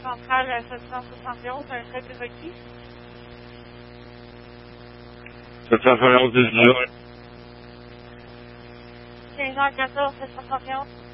centrale 771, un trait de requis. 771 19. 15h14, 771.